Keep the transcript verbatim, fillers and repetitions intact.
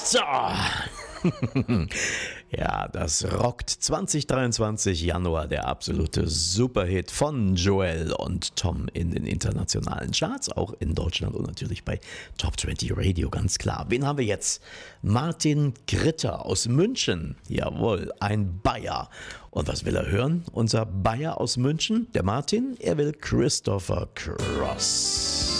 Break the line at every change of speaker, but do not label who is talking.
So. Ja, das rockt zwanzig dreiundzwanzig Januar, der absolute Superhit von Joel und Tom in den internationalen Charts, auch in Deutschland und natürlich bei Top zwanzig Radio, ganz klar. Wen haben wir jetzt? Martin Gritter aus München, jawohl, ein Bayer. Und was will er hören? Unser Bayer aus München, der Martin, er will Christopher Cross.